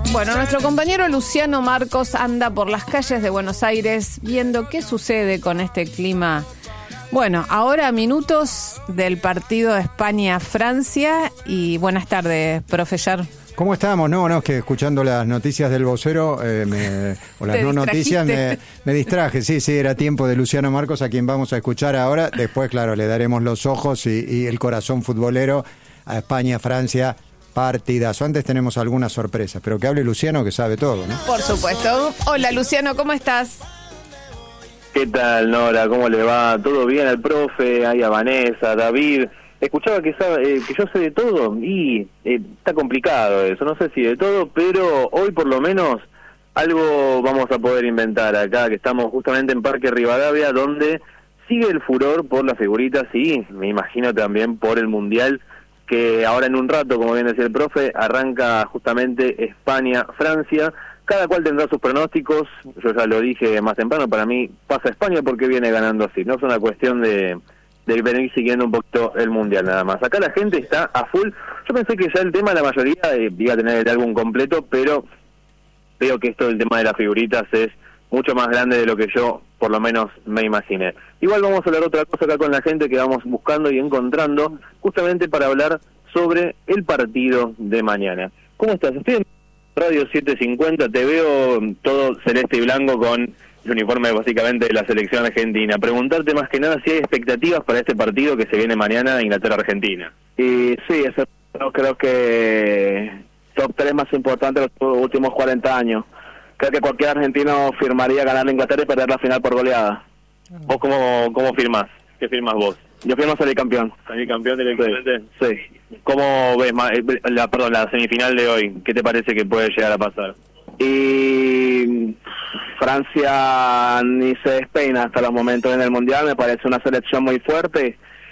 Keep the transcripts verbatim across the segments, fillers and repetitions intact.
Bueno, nuestro compañero Luciano Marcos anda por las calles de Buenos Aires viendo qué sucede con este clima. Bueno, ahora minutos del partido de España-Francia y buenas tardes, profe Yar. ¿Cómo estamos? No, no, es que escuchando las noticias del vocero, eh, me, o las no noticias, me, me distraje. Sí, sí, era tiempo de Luciano Marcos, a quien vamos a escuchar ahora. Después, claro, le daremos los ojos y, y el corazón futbolero a España-Francia. Partidazo. Antes tenemos algunas sorpresas, pero que hable Luciano, que sabe todo, ¿no? Por supuesto. Hola, Luciano, ¿cómo estás? ¿Qué tal, Nora? ¿Cómo le va? ¿Todo bien al profe? Ahí a Vanessa, David. Escuchaba que sabe, eh, que yo sé de todo y eh, está complicado eso. No sé si de todo, pero hoy por lo menos algo vamos a poder inventar acá, que estamos justamente en Parque Rivadavia, donde sigue el furor por las figuritas y me imagino también por el Mundial, que ahora en un rato, como bien decía el profe, arranca justamente España-Francia. Cada cual tendrá sus pronósticos. Yo ya lo dije más temprano, para mí pasa España porque viene ganando así. No es una cuestión de, de venir siguiendo un poquito el Mundial nada más. Acá la gente está a full. Yo pensé que ya el tema, la mayoría, eh, iba a tener el álbum completo, pero veo que esto del tema de las figuritas es mucho más grande de lo que yo, por lo menos, me imaginé. Igual vamos a hablar otra cosa acá con la gente que vamos buscando y encontrando, justamente para hablar sobre el partido de mañana. ¿Cómo estás? Estoy en Radio setecientos cincuenta, te veo todo celeste y blanco con el uniforme básicamente de la selección argentina. Preguntarte más que nada si hay expectativas para este partido que se viene mañana, Inglaterra-Argentina. Y sí, eso creo que top tres más importante de los últimos cuarenta años. Creo que cualquier argentino firmaría ganar a Inglaterra y perder la final por goleada. ¿Vos cómo, cómo firmás? ¿Qué firmás vos? Yo firmo salir campeón. ¿Salir campeón directamente? Sí. sí. ¿Cómo ves la, perdón, la semifinal de hoy? ¿Qué te parece que puede llegar a pasar? Y Francia ni se despeina hasta los momentos en el Mundial. Me parece una selección muy fuerte.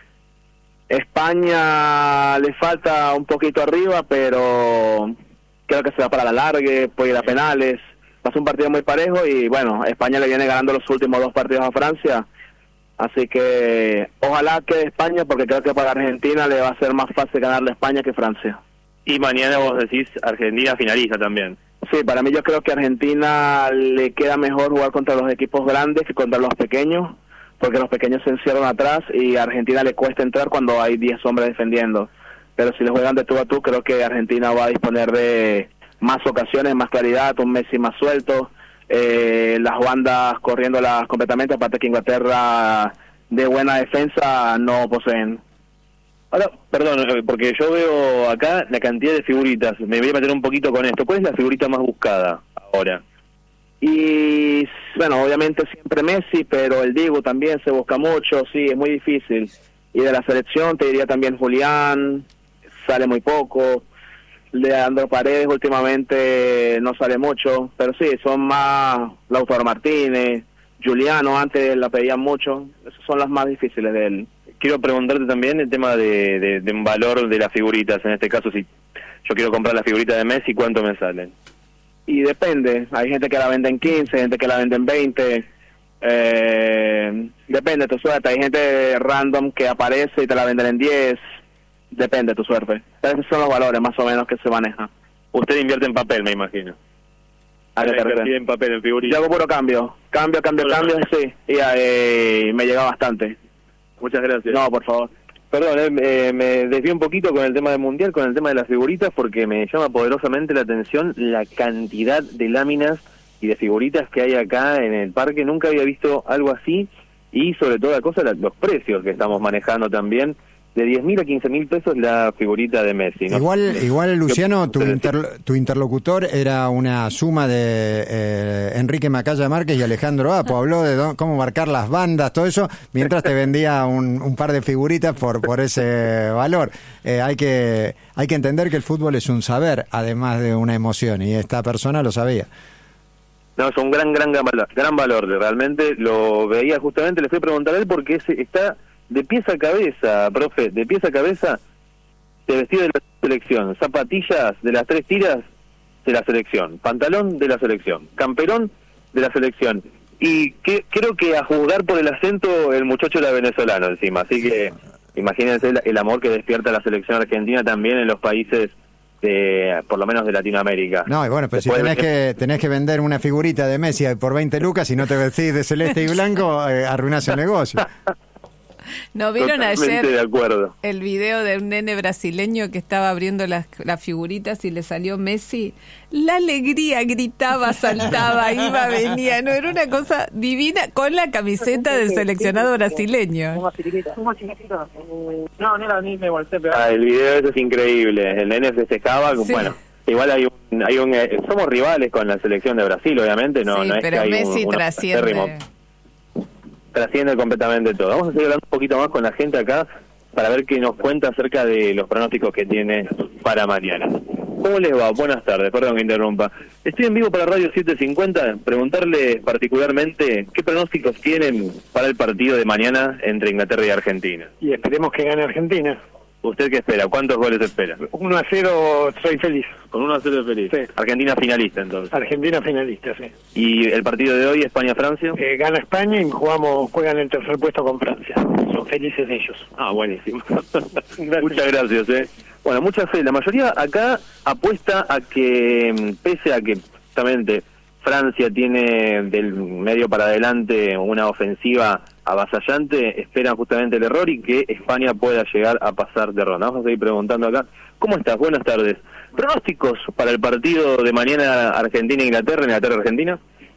España le falta un poquito arriba, pero creo que se va para la largue, puede ir a penales. Va a ser un partido muy parejo y bueno, España le viene ganando los últimos dos partidos a Francia, así que ojalá que España, porque creo que para Argentina le va a ser más fácil ganarle a España que Francia. Y mañana vos decís Argentina finaliza también. Sí, para mí yo creo que a Argentina le queda mejor jugar contra los equipos grandes que contra los pequeños, porque los pequeños se encierran atrás y a Argentina le cuesta entrar cuando hay diez hombres defendiendo. Pero si le juegan de tú a tú, creo que Argentina va a disponer de más ocasiones, más claridad, un Messi más suelto, eh, las bandas corriéndolas completamente, aparte que Inglaterra de buena defensa no poseen. Ahora, perdón, porque yo veo acá la cantidad de figuritas, me voy a meter un poquito con esto. ¿Cuál es la figurita más buscada ahora? Y bueno, obviamente siempre Messi, pero el Dibu también se busca mucho, sí, es muy difícil. Y de la selección te diría también Julián, sale muy poco. Leandro Paredes últimamente no sale mucho, pero sí, son más Lautaro Martínez, Juliano, antes la pedían mucho, esas son las más difíciles de él. Quiero preguntarte también el tema de, de, de un valor de las figuritas, en este caso si yo quiero comprar la figurita de Messi, ¿cuánto me salen? Y depende, hay gente que la vende en quince, gente que la vende en veinte, eh, depende de tu suerte, hay gente random que aparece y te la venden en diez. Depende de tu suerte. Esos son los valores más o menos que se manejan. Usted invierte en papel, me imagino. ¿A qué te refieres? En papel, en figuritas. Yo hago puro cambio. Cambio, cambio, Puro cambio, cambio. sí. Y eh, me llega bastante. Muchas gracias. No, por favor. Perdón, eh, me desvío un poquito con el tema del Mundial, con el tema de las figuritas, porque me llama poderosamente la atención la cantidad de láminas y de figuritas que hay acá en el parque. Nunca había visto algo así y sobre toda cosa la, los precios que estamos manejando también. De diez mil a quince mil pesos la figurita de Messi, ¿no? Igual, igual Luciano, tu, Yo- inter, tu interlocutor era una suma de eh, Enrique Macaya Márquez y Alejandro Apo. Habló de do, cómo marcar las bandas, todo eso, mientras te vendía un, un par de figuritas por, por ese valor. Eh, hay que, hay que entender que el fútbol es un saber, además de una emoción, y esta persona lo sabía. No, es un gran, gran, gran valor, gran valor, realmente lo veía justamente, le fui a preguntar a él porque ese está de pies a cabeza, profe, de pies a cabeza, de vestido de la selección, zapatillas de las tres tiras de la selección, pantalón de la selección, camperón de la selección, y que creo que a juzgar por el acento el muchacho era venezolano encima, así que imagínense el, el amor que despierta la selección argentina también en los países de, por lo menos de Latinoamérica. No, y bueno, pero Después si tenés de... que tenés que vender una figurita de Messi por veinte lucas y no te vestís de celeste y blanco, eh, arruinás el negocio. ¿No vieron Totalmente ayer de acuerdo. el video de un nene brasileño que estaba abriendo las, las figuritas y le salió Messi? La alegría, gritaba, saltaba, iba, venía. No, era una cosa divina con la camiseta del seleccionado brasileño. No, no, ni me volteé. Ah, el video ese es increíble. El nene festejaba, sí. Bueno, igual hay un, hay un, eh, somos rivales con la selección de Brasil, obviamente, no, sí, no es pero que hay Messi un, trasciende. Trasciende completamente todo. Vamos a seguir hablando un poquito más con la gente acá para ver qué nos cuenta acerca de los pronósticos que tiene para mañana. ¿Cómo les va? Buenas tardes, perdón que interrumpa. Estoy en vivo para Radio setecientos cincuenta, preguntarle particularmente qué pronósticos tienen para el partido de mañana entre Inglaterra y Argentina. Y esperemos que gane Argentina. ¿Usted qué espera? ¿Cuántos goles espera? uno a cero, soy feliz. Con uno a cero feliz. Sí. Argentina finalista, entonces. Argentina finalista, sí. ¿Y el partido de hoy, España-Francia? Eh, gana España y jugamos, juegan el tercer puesto con Francia. Son felices ellos. Ah, buenísimo. Muchas gracias, eh. Bueno, mucha fe. La mayoría acá apuesta a que, pese a que justamente Francia tiene del medio para adelante una ofensiva avasallante, esperan justamente el error y que España pueda llegar a pasar de ronda. Vamos a seguir preguntando acá. ¿Cómo estás? Buenas tardes. ¿Pronósticos para el partido de mañana Argentina-Inglaterra, Inglaterra-Argentina?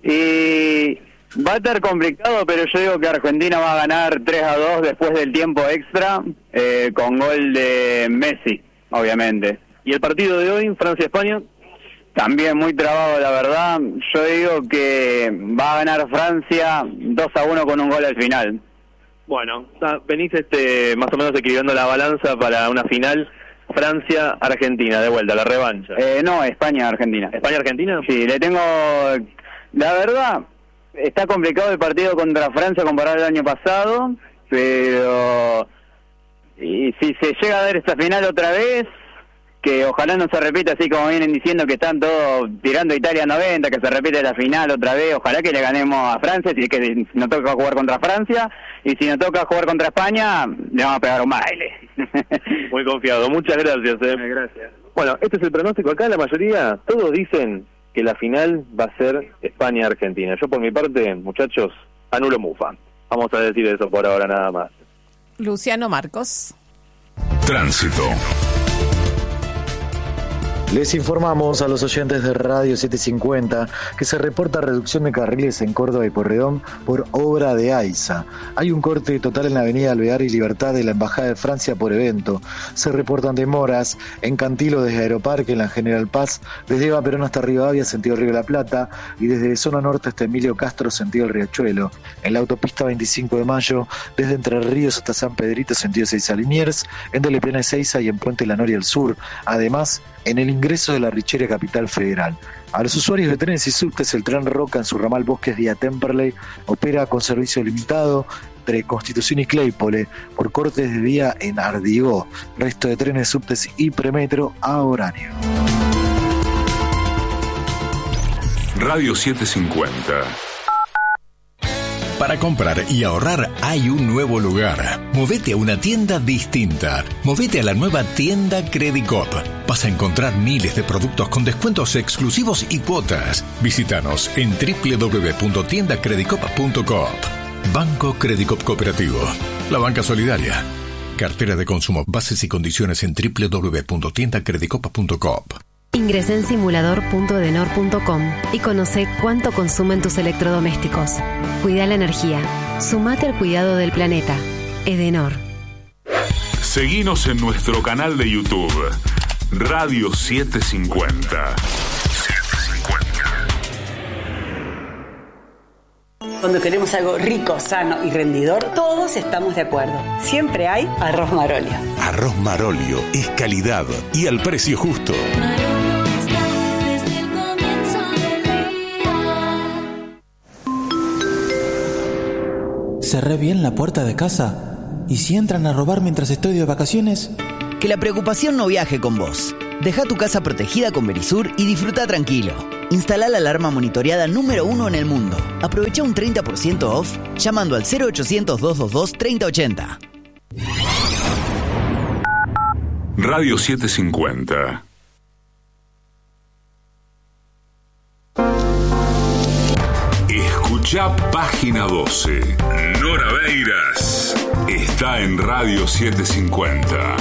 Y va a estar complicado, pero yo digo que Argentina va a ganar tres a dos después del tiempo extra, eh, con gol de Messi, obviamente. ¿Y el partido de hoy, Francia-España? También muy trabado, la verdad. Yo digo que va a ganar Francia dos a uno con un gol al final. Bueno, venís este, más o menos equilibrando la balanza para una final Francia-Argentina, de vuelta, la revancha. Eh, no, España-Argentina. ¿España-Argentina? Sí, le tengo... La verdad, está complicado el partido contra Francia comparado al año pasado, pero... Y si se llega a ver esta final otra vez... que ojalá no se repita así como vienen diciendo que están todos tirando Italia noventa, que se repite la final otra vez, ojalá que le ganemos a Francia, si es que nos toca jugar contra Francia, y si nos toca jugar contra España, le vamos a pegar un baile. Muy confiado, muchas gracias. Eh. Gracias. Bueno, este es el pronóstico acá, la mayoría, todos dicen que la final va a ser España-Argentina. Yo por mi parte, muchachos, anulo mufa. Vamos a decir eso por ahora nada más. Luciano Marcos. Tránsito. Les informamos a los oyentes de Radio setecientos cincuenta que se reporta reducción de carriles en Córdoba y Porredón por obra de AISA. Hay un corte total en la avenida Alvear y Libertad de la Embajada de Francia por evento. Se reportan demoras en Cantilo desde Aeroparque, en la General Paz, desde Eva Perón hasta Rivadavia, sentido Río de la Plata, y desde zona norte hasta Emilio Castro, sentido el Riachuelo. En la autopista veinticinco de mayo, desde Entre Ríos hasta San Pedrito, sentido Seiza Liniers, en Delepiana Ezeiza y en Puente La Noria al sur. Además, en el ingreso de la Richeria Capital Federal. A los usuarios de trenes y subtes, el tren Roca en su ramal Bosques vía Temperley opera con servicio limitado entre Constitución y Claypole por cortes de vía en Ardigó. Resto de trenes, subtes y premetro a horario. Radio setecientos cincuenta. Para comprar y ahorrar hay un nuevo lugar. Movete a una tienda distinta. Movete a la nueva tienda Credicop. Vas a encontrar miles de productos con descuentos exclusivos y cuotas. Visítanos en doble u doble u doble u punto tienda credicop punto coop. Banco Credicop Cooperativo. La banca solidaria. Cartera de consumo. Bases y condiciones en doble u doble u doble u punto tienda credicop punto coop. Ingresá en simulador punto edenor punto com y conoce cuánto consumen tus electrodomésticos. Cuida la energía. Sumate al cuidado del planeta. Edenor. Seguinos en nuestro canal de YouTube, Radio setecientos cincuenta. Cuando queremos algo rico, sano y rendidor, todos estamos de acuerdo. Siempre hay Arroz Marolio. Arroz Marolio es calidad y al precio justo. Cerré bien la puerta de casa. ¿Y si entran a robar mientras estoy de vacaciones? Que la preocupación no viaje con vos. Deja tu casa protegida con Verisur y disfruta tranquilo. Instala la alarma monitoreada número uno en el mundo. Aprovecha un treinta por ciento off llamando al cero ochocientos, doscientos veintidós, treinta ochenta. Radio setecientos cincuenta. Escucha Página doce. Nora Beiras está en Radio setecientos cincuenta.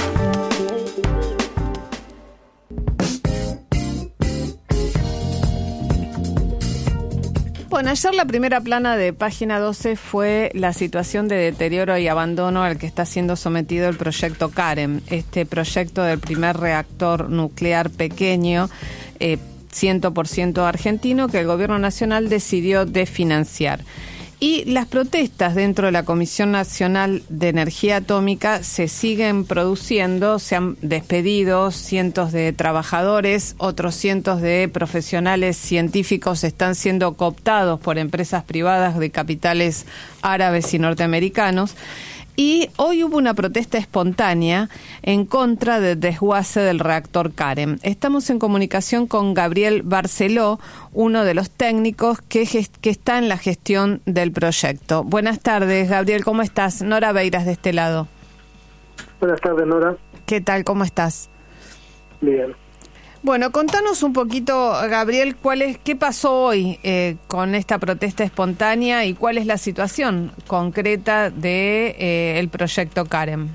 Bueno, ayer la primera plana de Página doce fue la situación de deterioro y abandono al que está siendo sometido el proyecto CAREM, este proyecto del primer reactor nuclear pequeño, eh, cien por ciento argentino, que el Gobierno Nacional decidió desfinanciar. Y las protestas dentro de la Comisión Nacional de Energía Atómica se siguen produciendo, se han despedido cientos de trabajadores, otros cientos de profesionales científicos están siendo cooptados por empresas privadas de capitales árabes y norteamericanos. Y hoy hubo una protesta espontánea en contra del desguace del reactor CAREM. Estamos en comunicación con Gabriel Barceló, uno de los técnicos que, gest- que está en la gestión del proyecto. Buenas tardes, Gabriel, ¿cómo estás? Nora Beiras de este lado. Buenas tardes, Nora. ¿Qué tal? ¿Cómo estás? Bien. Bueno, contanos un poquito, Gabriel, cuál es, qué pasó hoy eh, con esta protesta espontánea y cuál es la situación concreta de eh, el proyecto CAREM.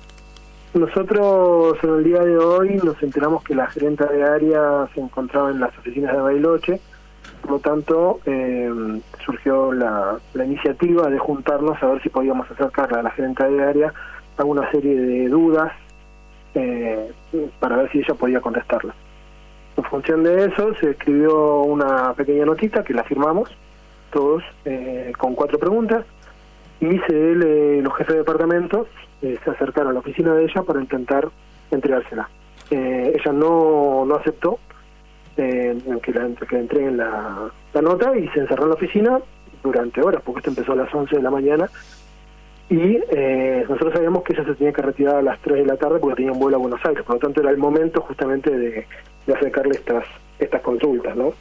Nosotros en el día de hoy nos enteramos que la gerenta de área se encontraba en las oficinas de Bariloche, por lo tanto eh, surgió la, la iniciativa de juntarnos a ver si podíamos acercarle a la gerenta de área a una serie de dudas eh, para ver si ella podía contestarlas. En función de eso se escribió una pequeña notita que la firmamos todos eh, con cuatro preguntas y se, eh, los jefes de departamento eh, se acercaron a la oficina de ella para intentar entregársela. Eh, ella no, no aceptó eh, que, la, que le entreguen la, la nota y se encerró en la oficina durante horas, porque esto empezó a las once de la mañana y eh, nosotros sabíamos que ella se tenía que retirar a las tres de la tarde porque tenía un vuelo a Buenos Aires, por lo tanto era el momento justamente de, de acercarle estas estas consultas, ¿no?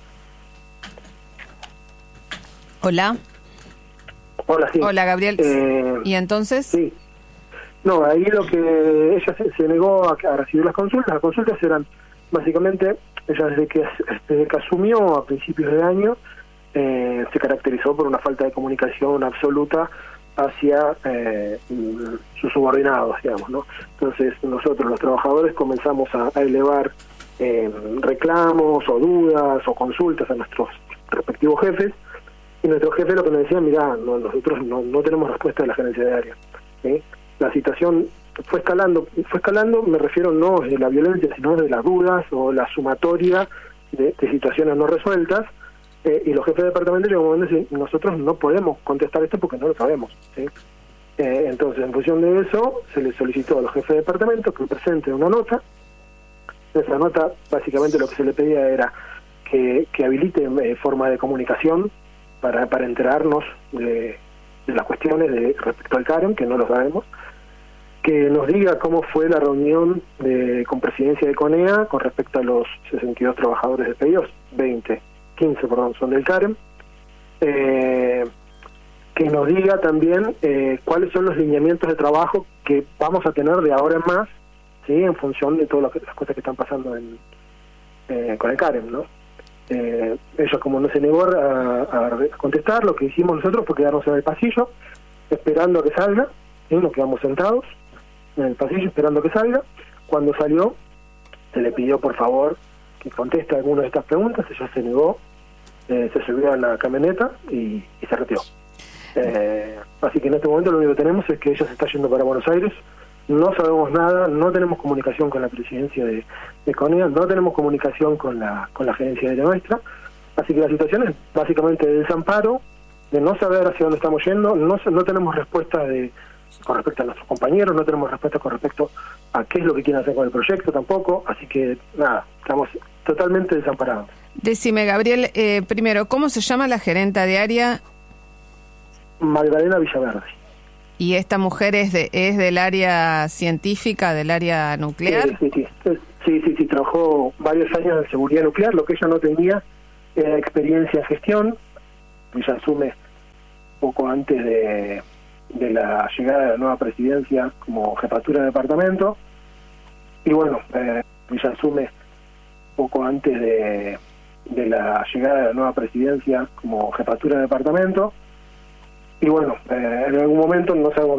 Hola. Hola, sí. Hola, Gabriel. Eh, ¿Y entonces? Sí. No, ahí lo que ella se, se negó a, a recibir las consultas. Las consultas eran, básicamente, ella desde que, desde que asumió a principios de año, eh, se caracterizó por una falta de comunicación absoluta hacia eh, sus subordinados, digamos, ¿no? Entonces nosotros los trabajadores comenzamos a, a elevar eh, reclamos o dudas o consultas a nuestros respectivos jefes y nuestros jefes lo que nos decían, mirá, no, nosotros no, no tenemos respuesta de la gerencia de área, ¿sí? La situación fue escalando, fue escalando, me refiero no de la violencia, sino de las dudas o la sumatoria de, de situaciones no resueltas. Eh, y los jefes de departamento llegan a un momento y dicen, nosotros no podemos contestar esto porque no lo sabemos, ¿sí? Eh, entonces, en función de eso, se les solicitó a los jefes de departamento que presenten una nota. Esa nota, básicamente lo que se le pedía era que, que habilite eh, forma de comunicación para, para enterarnos de, de las cuestiones de respecto al CAREM, que no lo sabemos, que nos diga cómo fue la reunión de, con presidencia de CONEA con respecto a los sesenta y dos trabajadores de PEIOS, veinte quince, perdón, son del CAREM, eh, que nos diga también eh, cuáles son los lineamientos de trabajo que vamos a tener de ahora en más, sí, en función de todas las cosas que están pasando en, eh, con el CAREM, ¿no? Eh, ella, como no se negó a, a contestar, lo que hicimos nosotros fue quedarnos en el pasillo esperando a que salga, ¿sí? Nos quedamos sentados en el pasillo esperando a que salga. Cuando salió se le pidió por favor que conteste alguna de estas preguntas. Ella se negó, eh, se subió a la camioneta y, y se retiró. Eh, así que en este momento lo único que tenemos es que ella se está yendo para Buenos Aires. No sabemos nada, no tenemos comunicación con la presidencia de, de CONEA, no tenemos comunicación con la con la gerencia de nuestra. Así que la situación es básicamente de desamparo, de no saber hacia dónde estamos yendo, no, no tenemos respuesta de con respecto a nuestros compañeros, no tenemos respuesta con respecto a qué es lo que quieren hacer con el proyecto tampoco, así que nada, estamos totalmente desamparados. Decime, Gabriel, eh, primero, ¿cómo se llama la gerenta de área? Magdalena Villaverde. ¿Y esta mujer es de es del área científica, del área nuclear? Sí, sí, sí, sí, sí, sí, trabajó varios años en seguridad nuclear, lo que ella no tenía era experiencia en gestión. Ella asume poco antes de, de la llegada de la nueva presidencia como jefatura de departamento, y bueno, eh, ella asume poco antes de, de la llegada de la nueva presidencia como jefatura de departamento, y bueno, eh, en algún momento no sabemos